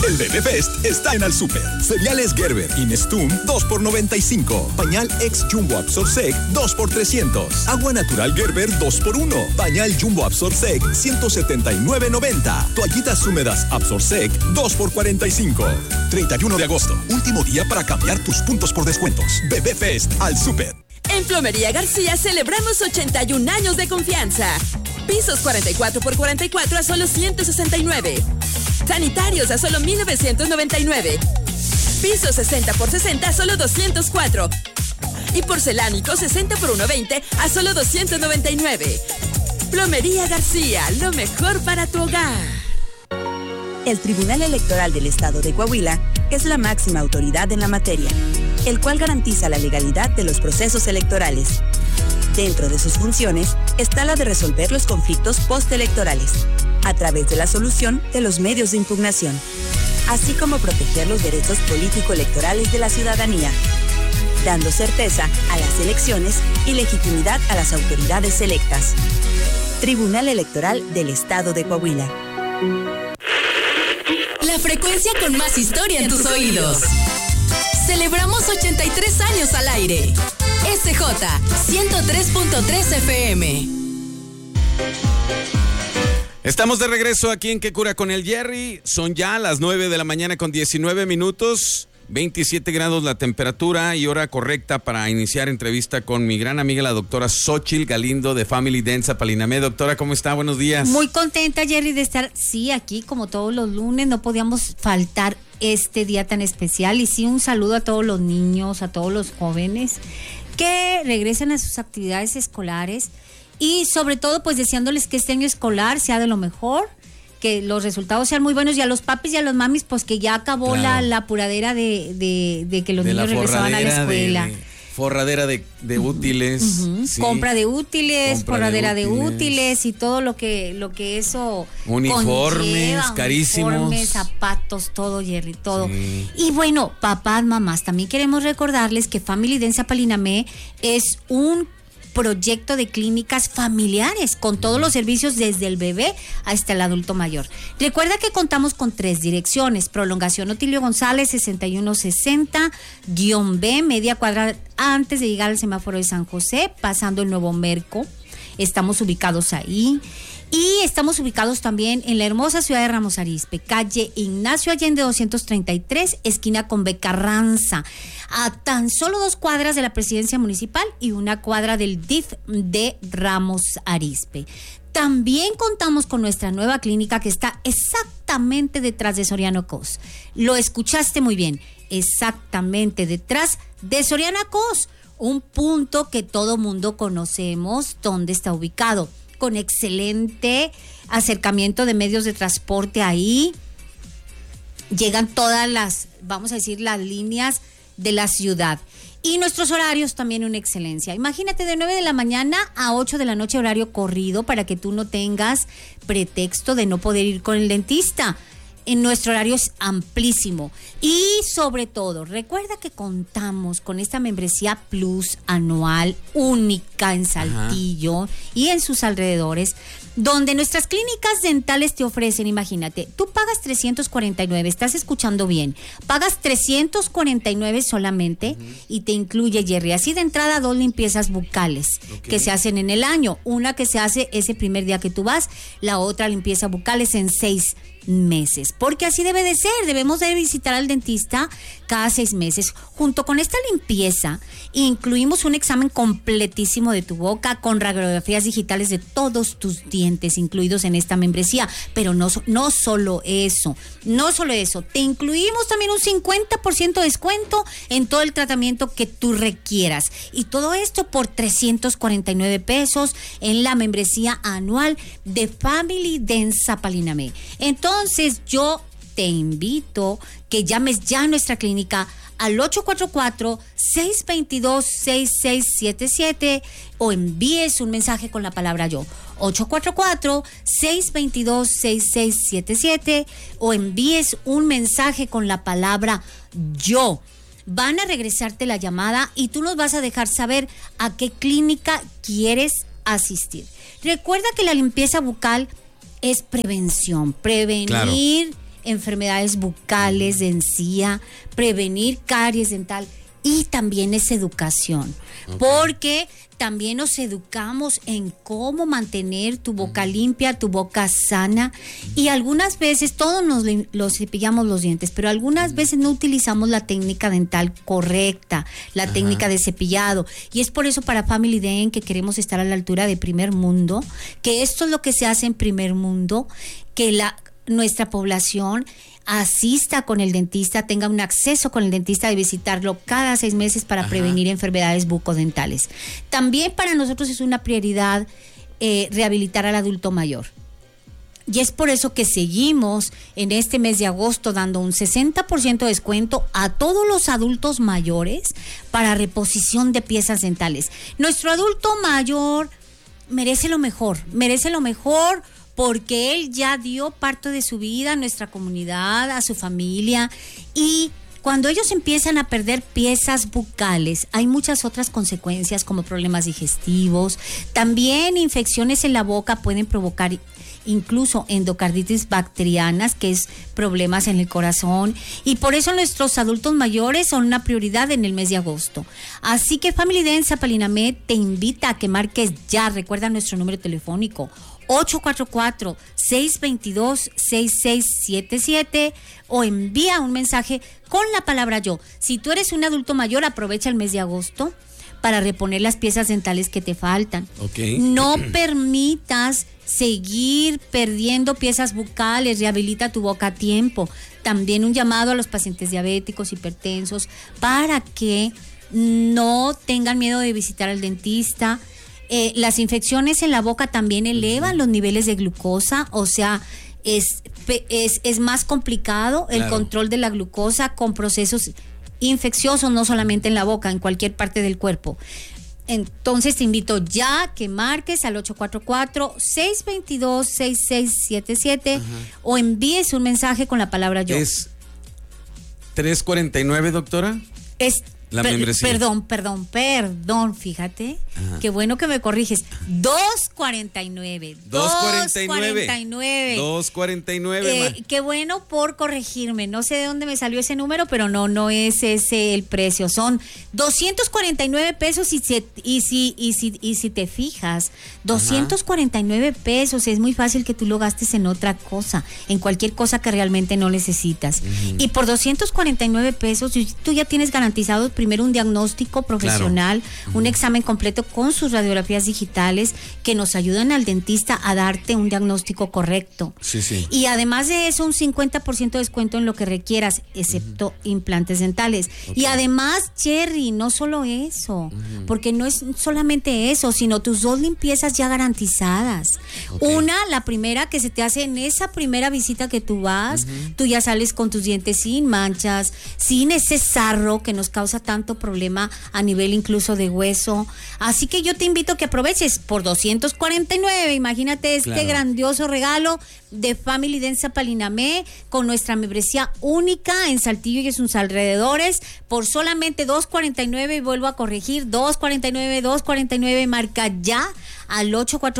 El Bebé Fest está en Alsúper. Cereales Gerber y Nestum, 2 por $95. Pañal Ex Jumbo Absorsec, 2 por $300. Agua natural Gerber, 2 por $1. Pañal Jumbo Absorsec, $179.90. Toallitas húmedas Absorsec, 2 por $45. 31 de agosto, último día para cambiar tus puntos por descuentos. Bebé Fest Alsúper. En Plomería García celebramos 81 años de confianza. Pisos 44 por $44 a solo $169. Sanitarios a solo $1,999. Pisos 60 por $60 a solo $204. Y porcelánico 60 por $120 a solo $299. Plomería García, lo mejor para tu hogar. El Tribunal Electoral del Estado de Coahuila es la máxima autoridad en la materia, el cual garantiza la legalidad de los procesos electorales. Dentro de sus funciones está la de resolver los conflictos postelectorales, a través de la solución de los medios de impugnación, así como proteger los derechos político-electorales de la ciudadanía, dando certeza a las elecciones y legitimidad a las autoridades electas. Tribunal Electoral del Estado de Coahuila. La frecuencia con más historia en tus oídos. Celebramos 83 años al aire. SJ 103.3 FM. Estamos de regreso aquí en ¿Qué cura con el Jerry? Son ya las 9 de la mañana con 19 minutos. 27 grados la temperatura y hora correcta para iniciar entrevista con mi gran amiga la doctora Xochitl Galindo de Family Dance Zapalinamé. Doctora, ¿cómo está? Buenos días. Muy contenta, Jerry, de estar, sí, aquí como todos los lunes. No podíamos faltar este día tan especial. Y sí, un saludo a todos los niños, a todos los jóvenes que regresen a sus actividades escolares y sobre todo pues deseándoles que este año escolar sea de lo mejor, que los resultados sean muy buenos, y a los papis y a los mamis pues que ya acabó la apuradera de que los niños regresaban a la escuela. Forradera de útiles. Uh-huh. Sí. Compra de útiles, forradera de útiles y todo lo que eso uniformes, conlleva, carísimos. Uniformes, zapatos, todo, Jerry, todo. Sí. Y bueno, papás, mamás, también queremos recordarles que Family Dance Zapalinamé es un proyecto de clínicas familiares con todos los servicios desde el bebé hasta el adulto mayor. Recuerda que contamos con 3 direcciones: Prolongación Otilio González 6160-B, media cuadra antes de llegar al semáforo de San José, pasando el Nuevo Merco. Estamos ubicados ahí. Y estamos ubicados también en la hermosa ciudad de Ramos Arizpe, calle Ignacio Allende 233, esquina con B. Carranza, a tan solo 2 cuadras de la presidencia municipal y 1 cuadra del DIF de Ramos Arizpe. También contamos con nuestra nueva clínica que está exactamente detrás de Soriana Cos. Lo escuchaste muy bien, exactamente detrás de Soriana Cos, un punto que todo mundo conocemos dónde está ubicado, con excelente acercamiento de medios de transporte ahí. Llegan todas las, vamos a decir, las líneas de la ciudad. Y nuestros horarios también una excelencia. Imagínate, de 9 de la mañana a 8 de la noche, horario corrido, para que tú no tengas pretexto de no poder ir con el dentista. En nuestro horario es amplísimo. Y sobre todo, recuerda que contamos con esta membresía Plus anual única en Saltillo y en sus alrededores, donde nuestras clínicas dentales te ofrecen, imagínate, tú pagas 349, estás escuchando bien, pagas 349 solamente, y te incluye, Jerry, así de entrada 2 limpiezas bucales que se hacen en el año, una que se hace ese primer día que tú vas, la otra limpieza bucales en 6 meses, porque así debe de ser. Debemos de visitar al dentista cada 6 meses. Junto con esta limpieza incluimos un examen completísimo de tu boca con radiografías digitales de todos tus dientes incluidos en esta membresía. Pero no solo eso, te incluimos también un 50% de descuento en todo el tratamiento que tú requieras, y todo esto por 349 pesos en la membresía anual de Family Dance Zapalinamé. Entonces yo te invito que llames ya a nuestra clínica al 844-622-6677 o envíes un mensaje con la palabra yo. 844-622-6677 o envíes un mensaje con la palabra yo. Van a regresarte la llamada y tú nos vas a dejar saber a qué clínica quieres asistir. Recuerda que la limpieza bucal es prevención. Prevenir enfermedades bucales, de encía, prevenir caries dental, y también es educación, porque también nos educamos en cómo mantener tu boca limpia, tu boca sana, y algunas veces todos los cepillamos los dientes, pero algunas veces no utilizamos la técnica dental correcta, la técnica de cepillado, y es por eso para Family Dent que queremos estar a la altura de primer mundo, que esto es lo que se hace en primer mundo, que nuestra población asista con el dentista, tenga un acceso con el dentista de visitarlo cada 6 meses para prevenir enfermedades bucodentales. También para nosotros es una prioridad rehabilitar al adulto mayor. Y es por eso que seguimos en este mes de agosto dando un 60% de descuento a todos los adultos mayores para reposición de piezas dentales. Nuestro adulto mayor merece lo mejor porque él ya dio parte de su vida a nuestra comunidad, a su familia, y cuando ellos empiezan a perder piezas bucales, hay muchas otras consecuencias como problemas digestivos, también infecciones en la boca pueden provocar incluso endocarditis bacterianas, que es problemas en el corazón, y por eso nuestros adultos mayores son una prioridad en el mes de agosto. Así que Family Dent Zapalinamé te invita a que marques ya, recuerda nuestro número telefónico 844-622-6677 o envía un mensaje con la palabra yo. Si tú eres un adulto mayor, aprovecha el mes de agosto para reponer las piezas dentales que te faltan. No permitas seguir perdiendo piezas bucales, rehabilita tu boca a tiempo. También un llamado a los pacientes diabéticos, hipertensos, para que no tengan miedo de visitar al dentista. Las infecciones en la boca también elevan los niveles de glucosa, o sea, es más complicado el control de la glucosa con procesos infecciosos, no solamente en la boca, en cualquier parte del cuerpo. Entonces te invito ya que marques al 844-622-6677 o envíes un mensaje con la palabra yo. ¿Es 349, doctora? Es la membresía. Perdón, fíjate. Qué bueno que me corriges. 249. 249. Qué bueno por corregirme. No sé de dónde me salió ese número, pero no es ese el precio. Son 249 pesos y si te fijas, 249 pesos es muy fácil que tú lo gastes en otra cosa, en cualquier cosa que realmente no necesitas. Y por 249 pesos tú ya tienes garantizado primero un diagnóstico profesional, un examen completo con sus radiografías digitales que nos ayudan al dentista a darte un diagnóstico correcto. Sí. Y además de eso, un 50% de descuento en lo que requieras, excepto implantes dentales. Y además, Cherry, no solo eso, porque no es solamente eso, sino tus 2 limpiezas ya garantizadas. La primera que se te hace en esa primera visita que tú vas, tú ya sales con tus dientes sin manchas, sin ese sarro que nos causa tanto problema a nivel incluso de hueso. Así que yo te invito a que aproveches por 249, imagínate este grandioso regalo de Family Dent Zapalinamé con nuestra membresía única en Saltillo y sus alrededores por solamente 249, y vuelvo a corregir, 249, marca ya al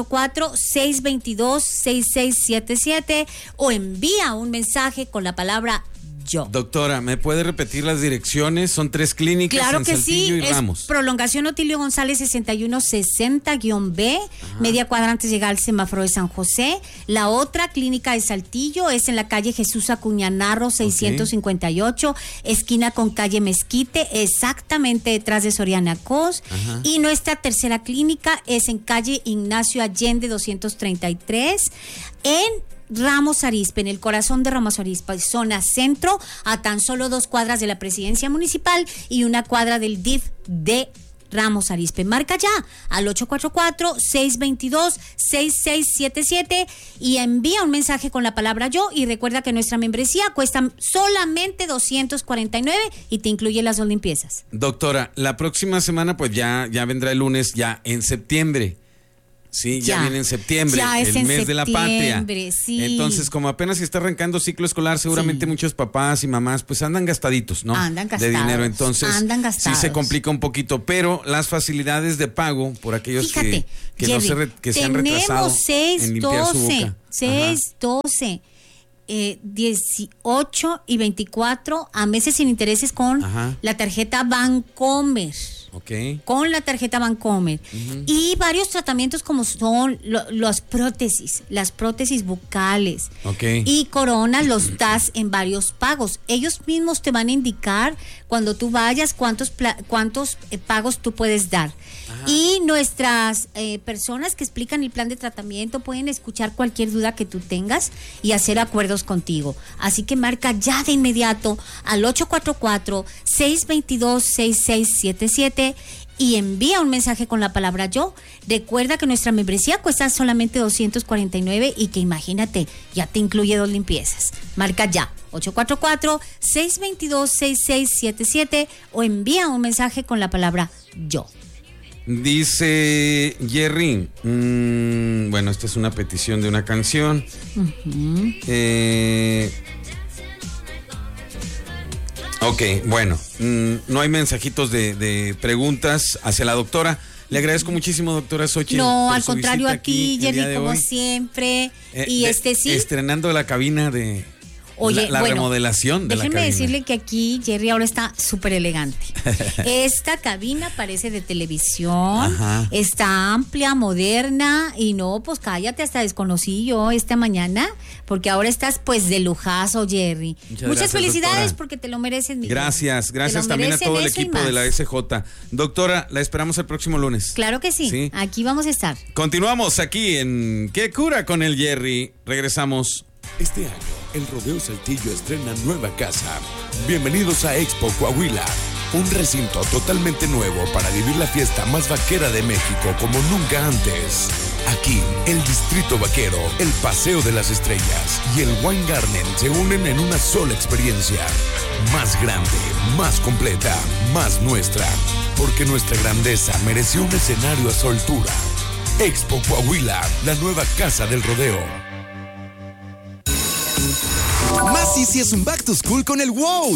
844-622-6677 o envía un mensaje con la palabra yo. Doctora, ¿me puede repetir las direcciones? Son 3 clínicas en Saltillo y Ramos. Prolongación Otilio González 6160-B, media cuadra antes de llegar al semáforo de San José. La otra clínica de Saltillo es en la calle Jesús Acuña Narro 658, esquina con calle Mezquite, exactamente detrás de Soriana Cos. Y nuestra tercera clínica es en calle Ignacio Allende 233, en Ramos Arizpe, en el corazón de Ramos Arizpe, zona centro, a tan solo 2 cuadras de la presidencia municipal y 1 cuadra del DIF de Ramos Arizpe. Marca ya al 844-622-6677 y envía un mensaje con la palabra yo, y recuerda que nuestra membresía cuesta solamente 249 y te incluye las 2 limpiezas. Doctora, la próxima semana pues ya vendrá el lunes, ya en septiembre. Sí, ya viene en septiembre, el mes de la patria. Sí. Entonces, como apenas se está arrancando ciclo escolar, seguramente muchos papás y mamás pues andan gastaditos, ¿no? Andan gastados. De dinero, entonces sí se complica un poquito, pero las facilidades de pago por aquellos que Jerry, se han retrasado en limpiar su boca. 612. 18 y 24 a meses sin intereses con la tarjeta Bancomer. Okay. Con la tarjeta Bancomer. Y varios tratamientos como son las prótesis bucales. Okay. Y coronas los das en varios pagos. Ellos mismos te van a indicar cuando tú vayas cuántos pagos tú puedes dar. Y nuestras personas que explican el plan de tratamiento pueden escuchar cualquier duda que tú tengas y hacer acuerdos contigo. Así que marca ya de inmediato al 844-622-6677 y envía un mensaje con la palabra yo. Recuerda que nuestra membresía cuesta solamente $249 y que imagínate, ya te incluye 2 limpiezas. Marca ya 844-622-6677 o envía un mensaje con la palabra yo. Dice Jerry, bueno, esta es una petición de una canción. Ok, bueno, no hay mensajitos de preguntas hacia la doctora. Le agradezco muchísimo, doctora Xochitl. No, al contrario a ti, Jerry, como siempre. Y sí. Estrenando la cabina de... Oye, la remodelación de la cabina. Déjenme decirle que aquí Jerry ahora está súper elegante. Esta cabina parece de televisión, está amplia, moderna y no, pues cállate, hasta desconocí yo esta mañana, porque ahora estás pues de lujazo, Jerry. Muchas felicidades, doctora, porque te lo mereces. Gracias también a todo el equipo de la SJ. Doctora, la esperamos el próximo lunes. Claro que sí, aquí vamos a estar. Continuamos aquí en ¿Qué cura con el Jerry? Regresamos. Este año, el Rodeo Saltillo estrena nueva casa. Bienvenidos a Expo Coahuila, un recinto totalmente nuevo para vivir la fiesta más vaquera de México como nunca antes. Aquí, el Distrito Vaquero, el Paseo de las Estrellas y el Wine Garden se unen en una sola experiencia. Más grande, más completa, más nuestra. Porque nuestra grandeza mereció un escenario a su altura. Expo Coahuila, la nueva casa del rodeo. Más Easy es un back to school con el WOW.